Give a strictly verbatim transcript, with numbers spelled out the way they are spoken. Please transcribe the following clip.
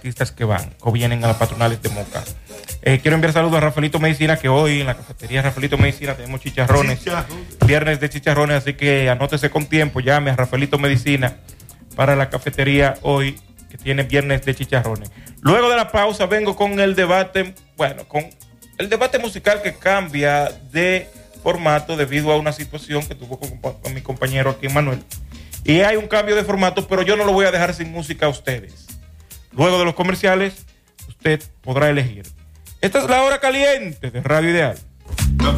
artistas que van o vienen a las patronales de Moca. Eh, quiero enviar saludos a Rafaelito Medicina, que hoy en la cafetería Rafaelito Medicina tenemos chicharrones, Chicharrón. viernes de chicharrones, así que anótese con tiempo, llame a Rafaelito Medicina para la cafetería hoy, que tiene viernes de chicharrones. Luego de la pausa vengo con el debate, bueno, con el debate musical que cambia de formato debido a una situación que tuvo con, con mi compañero aquí Manuel. Y hay un cambio de formato, pero yo no lo voy a dejar sin música a ustedes. Luego de los comerciales, usted podrá elegir. Esta es la hora caliente de Radio Ideal.